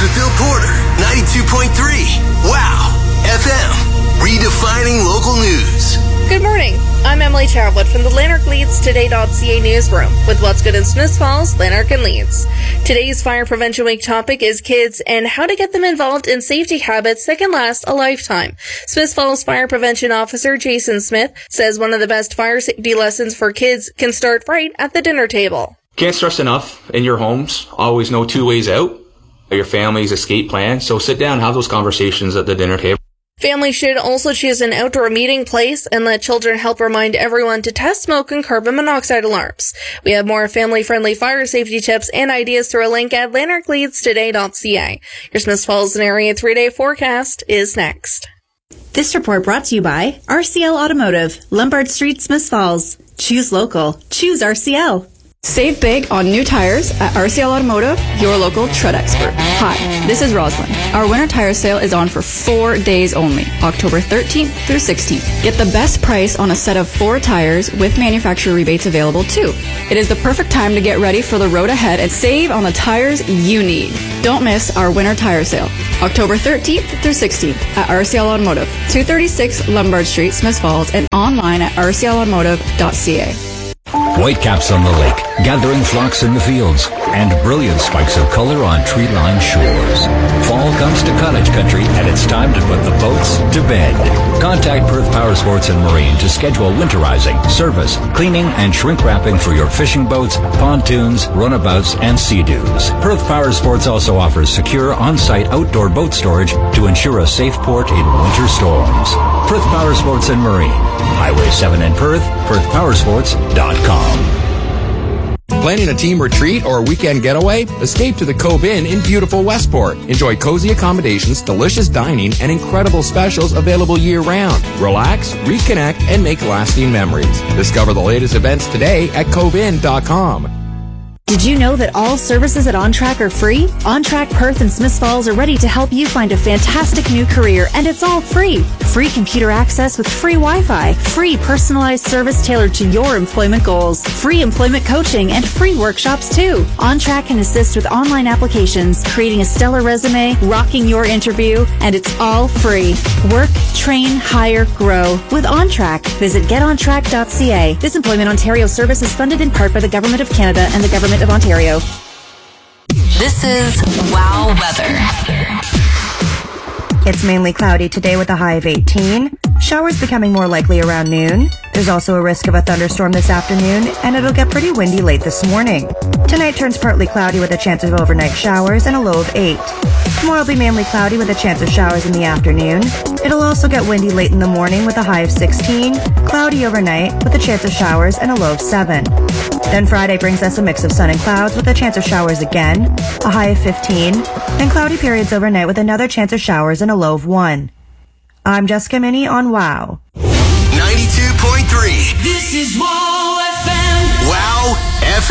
with Bill Porter, 92.3. Wow FM, redefining local news. Good morning. I'm Emily Chavwood from the Lanark Leeds Today.ca newsroom with what's good in Smiths Falls, Lanark, and Leeds. Today's Fire Prevention Week topic is kids and how to get them involved in safety habits that can last a lifetime. Smiths Falls Fire Prevention Officer Jason Smith says one of the best fire safety lessons for kids can start right at the dinner table. Can't stress enough, in your homes, always know 2 ways out. Your family's escape plan, so sit down and have those conversations at the dinner table. Families should also choose an outdoor meeting place and let children help remind everyone to test smoke and carbon monoxide alarms. We have more family-friendly fire safety tips and ideas through a link at lanarkleedstoday.ca. Your Smiths Falls and area 3-day forecast is next. This report brought to you by RCL Automotive, Lombard Street, Smiths Falls. Choose local. Choose RCL. Save big on new tires at RCL Automotive, your local tread expert. Hi, this is Rosalind. Our winter tire sale is on for 4 days only, October 13th through 16th. Get the best price on a set of 4 tires with manufacturer rebates available too. It is the perfect time to get ready for the road ahead and save on the tires you need. Don't miss our winter tire sale, October 13th through 16th at RCL Automotive, 236 Lombard Street, Smiths Falls, and online at rclautomotive.ca. Whitecaps on the lake, gathering flocks in the fields, and brilliant spikes of color on tree-lined shores. Fall comes to cottage country, and it's time to put the boats to bed. Contact Perth Power Sports and Marine to schedule winterizing, service, cleaning, and shrink wrapping for your fishing boats, pontoons, runabouts, and sea-doos. Perth Power Sports also offers secure on-site outdoor boat storage to ensure a safe port in winter storms. Perth Power Sports and Marine, Highway 7 in Perth, perthpowersports.com. Planning a team retreat or weekend getaway? Escape to the Cove Inn in beautiful Westport. Enjoy cozy accommodations, delicious dining, and incredible specials available year-round. Relax, reconnect, and make lasting memories. Discover the latest events today at coveinn.com. Did you know that all services at OnTrack are free? OnTrack Perth and Smiths Falls are ready to help you find a fantastic new career, and it's all free. Free computer access with free Wi-Fi, free personalized service tailored to your employment goals, free employment coaching, and free workshops too. OnTrack can assist with online applications, creating a stellar resume, rocking your interview, and it's all free. Work, train, hire, grow with OnTrack. Visit getontrack.ca. This Employment Ontario service is funded in part by the Government of Canada and the Government of Ontario. This is Wow Weather. It's mainly cloudy today with a high of 18. Showers becoming more likely around noon. There's also a risk of a thunderstorm this afternoon, and it'll get pretty windy late this morning. Tonight turns partly cloudy with a chance of overnight showers and a low of 8. Tomorrow will be mainly cloudy with a chance of showers in the afternoon. It'll also get windy late in the morning with a high of 16, cloudy overnight with a chance of showers and a low of 7. Then Friday brings us a mix of sun and clouds with a chance of showers again, a high of 15, and cloudy periods overnight with another chance of showers and a low of 1. I'm Jessica Minnie on WOW. 92.3. This is WOW FM. WOW FM.